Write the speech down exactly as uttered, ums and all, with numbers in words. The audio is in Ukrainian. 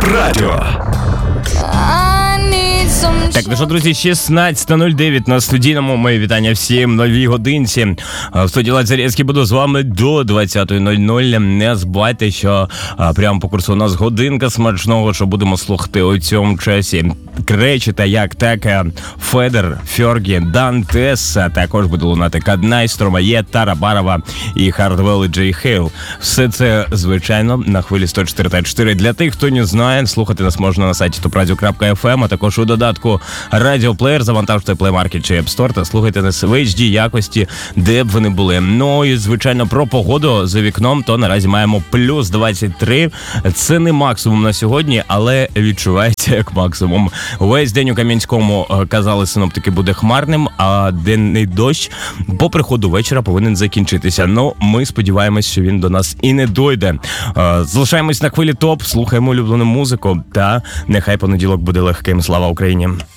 Радіо. Так, ну що, друзі, шістнадцята нуль дев'ять на студійному. Мої вітання всім новій годинці. В студії Лазарєвський, буду з вами до двадцятої нуль нуль. Не забувайте, що а, прямо по курсу у нас годинка смачного, що будемо слухати у цьому часі. Речі та як так, Федер, Фьоргі, Дантес, також буде лунати Каднай, Стромає, Тара Барова і Хардвелл і Джей Хейл. Все це, звичайно, на хвилі сто чотири та чотири. Для тих, хто не знає, слухати нас можна на сайті топ радіо крапка еф ем, а також у додатку Радіоплеєр, завантажте Play Market чи App Store та слухайте нас в ейч ді якості, де б вони були. Ну і, звичайно, про погоду за вікном, то наразі маємо плюс двадцять три. Це не максимум на сьогодні, але відчувається як максимум. Весь день у Кам'янському, казали синоптики, буде хмарним, а денний дощ по приходу вечора повинен закінчитися. Ну, ми сподіваємось, що він до нас і не дойде. Залишаємось на хвилі топ, слухаємо улюблену музику та нехай понеділок буде легким. Слава Україні!